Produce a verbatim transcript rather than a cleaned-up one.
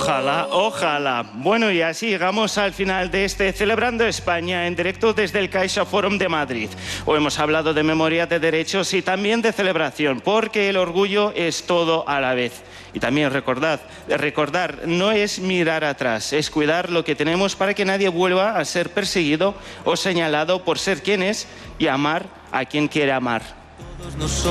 Ojalá, ojalá. Bueno, y así llegamos al final de este Celebrando España en directo desde el Caixa Forum de Madrid. Hoy hemos hablado de memoria, de derechos y también de celebración, porque el orgullo es todo a la vez. Y también recordad, recordar no es mirar atrás, es cuidar lo que tenemos para que nadie vuelva a ser perseguido o señalado por ser quien es y amar a quien quiere amar.